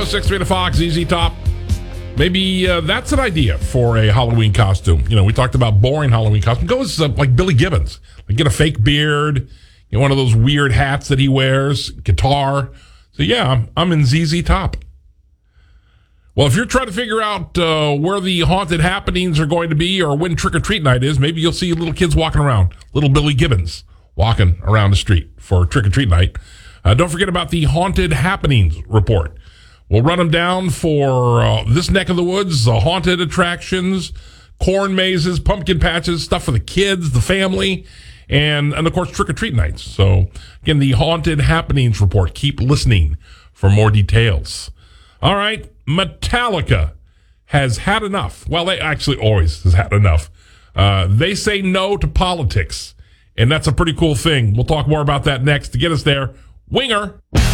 1063 to Fox, ZZ Top. Maybe that's an idea for a Halloween costume. You know, we talked about boring Halloween costume. Go as like Billy Gibbons. Like get a fake beard, you know, one of those weird hats that he wears, guitar. So yeah, I'm in ZZ Top. Well, if you're trying to figure out where the haunted happenings are going to be or when trick-or-treat night is, maybe you'll see little kids walking around, little Billy Gibbons walking around the street for trick-or-treat night. Don't forget about the haunted happenings report. We'll run them down for this neck of the woods, haunted attractions, corn mazes, pumpkin patches, stuff for the kids, the family, and of course, trick-or-treat nights. So, again, the haunted happenings report. Keep listening for more details. All right, Metallica has had enough. Well, they actually always has had enough. They say no to politics, and that's a pretty cool thing. We'll talk more about that next. To get us there, Winger.